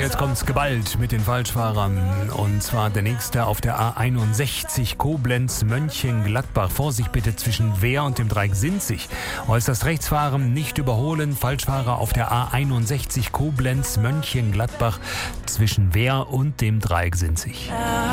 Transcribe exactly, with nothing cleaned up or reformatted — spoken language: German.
jetzt kommt's geballt mit den Falschfahrern. Und zwar der nächste auf der A einundsechzig Koblenz-Mönchengladbach. Vorsicht bitte zwischen Wehr und dem Dreieck Sinzig. Äußerst rechts fahren, nicht überholen. Falschfahrer auf der A einundsechzig Koblenz-Mönchengladbach zwischen Wehr und dem Dreieck Sinzig.